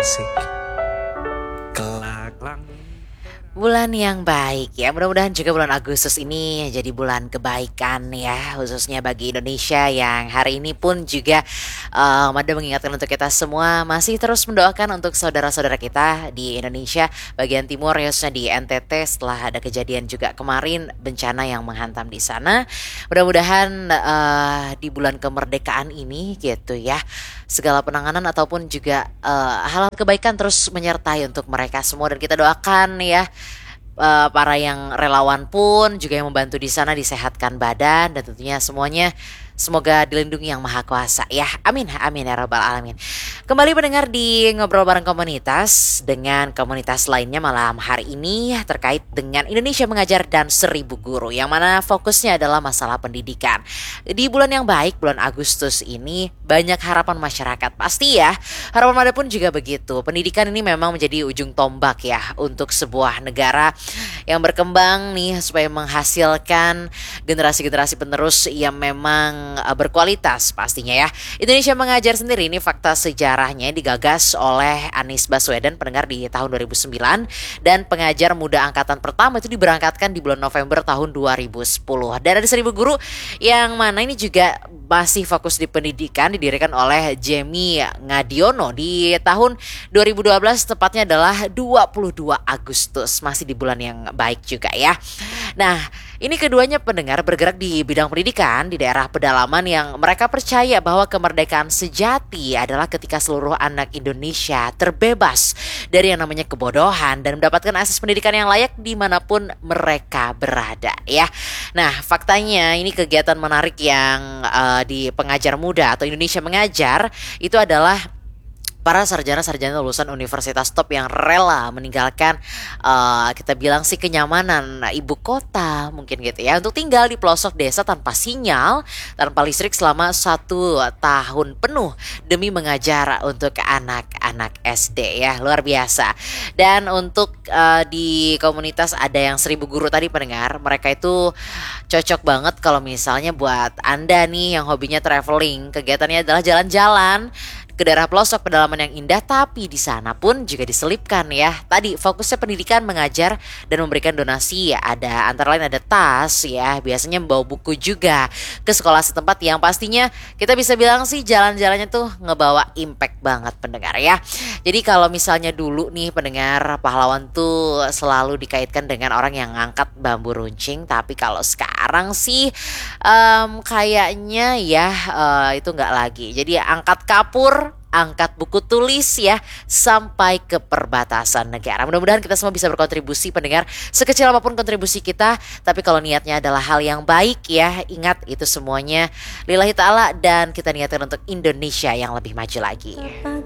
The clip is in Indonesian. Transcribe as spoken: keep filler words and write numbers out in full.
Asik. Kelaklang. Bulan yang baik ya, mudah-mudahan juga bulan Agustus ini jadi bulan kebaikan ya, khususnya bagi Indonesia yang hari ini pun juga uh, ada mengingatkan untuk kita semua masih terus mendoakan untuk saudara-saudara kita di Indonesia bagian timur, khususnya di N T T setelah ada kejadian juga kemarin bencana yang menghantam di sana. Mudah-mudahan uh, di bulan kemerdekaan ini gitu ya, segala penanganan ataupun juga uh, hal-hal kebaikan terus menyertai untuk mereka semua, dan kita doakan ya uh, para yang relawan pun juga yang membantu di sana disehatkan badan, dan tentunya semuanya semoga dilindungi yang maha kuasa ya. Amin, amin ya rabbal alamin. Kembali mendengar di Ngobrol Bareng Komunitas dengan komunitas lainnya malam hari ini terkait dengan Indonesia Mengajar dan Seribu Guru, yang mana fokusnya adalah masalah pendidikan. Di bulan yang baik, bulan Agustus ini banyak harapan masyarakat. Pasti ya, harapan mana pun juga begitu. Pendidikan ini memang menjadi ujung tombak ya untuk sebuah negara yang berkembang nih, supaya menghasilkan generasi-generasi penerus yang memang berkualitas pastinya ya. Indonesia Mengajar sendiri ini fakta sejarahnya digagas oleh Anies Baswedan pendengar di tahun dua ribu sembilan, dan pengajar muda angkatan pertama itu diberangkatkan di bulan November tahun dua ribu sepuluh. Dan ada seribu guru yang mana ini juga masih fokus di pendidikan, didirikan oleh Jemi Ngadiono di tahun dua ribu dua belas, tepatnya adalah dua puluh dua Agustus, masih di bulan yang baik juga ya. Nah, ini keduanya pendengar bergerak di bidang pendidikan di daerah pedalaman yang mereka percaya bahwa kemerdekaan sejati adalah ketika seluruh anak Indonesia terbebas dari yang namanya kebodohan dan mendapatkan akses pendidikan yang layak dimanapun mereka berada ya. Nah, faktanya ini kegiatan menarik yang uh, di Pengajar Muda atau Indonesia Mengajar itu adalah para sarjana-sarjana lulusan universitas top yang rela meninggalkan uh, kita bilang sih kenyamanan ibu kota mungkin gitu ya, untuk tinggal di pelosok desa tanpa sinyal, tanpa listrik selama satu tahun penuh demi mengajar untuk anak-anak S D ya, luar biasa. Dan untuk uh, di komunitas ada yang seribu guru tadi pendengar, mereka itu cocok banget kalau misalnya buat Anda nih yang hobinya traveling, kegiatannya adalah jalan-jalan ke daerah pelosok pedalaman yang indah, tapi di sana pun juga diselipkan ya. Tadi fokusnya pendidikan, mengajar dan memberikan donasi ya. Ada antara lain ada tas ya, biasanya membawa buku juga ke sekolah setempat yang pastinya kita bisa bilang sih jalan-jalannya tuh ngebawa impact banget pendengar ya. Jadi kalau misalnya dulu nih pendengar, pahlawan tuh selalu dikaitkan dengan orang yang ngangkat bambu runcing, tapi kalau sekarang sih um, kayaknya ya uh, itu nggak lagi. Jadi angkat kapur, angkat buku tulis ya, sampai ke perbatasan negara. Mudah-mudahan kita semua bisa berkontribusi pendengar, sekecil apapun kontribusi kita, tapi kalau niatnya adalah hal yang baik ya, ingat itu semuanya lillahi ta'ala, dan kita niatkan untuk Indonesia yang lebih maju lagi.